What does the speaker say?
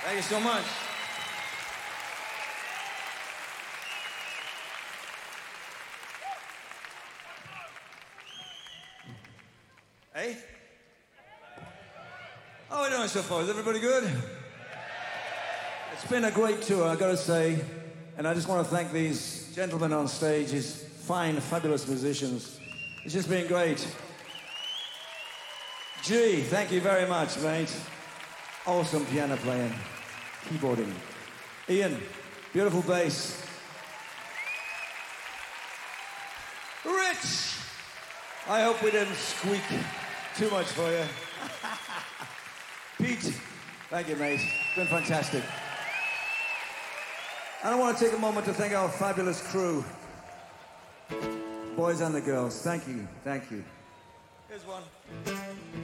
Thank you so much. Hey? How are we doing so far? Is everybody good? It's been a great tour, I gotta say. And I just want to thank these gentlemen on stage, these fine, fabulous musicians. It's just been great. G, thank you very much, mate. Awesome piano playing, keyboarding. Ian, beautiful bass. Rich! I hope we didn't squeak too much for you. Pete, thank you, mate. It's been fantastic. And I want to take a moment to thank our fabulous crew. Boys and the girls, thank you, thank you. Here's one.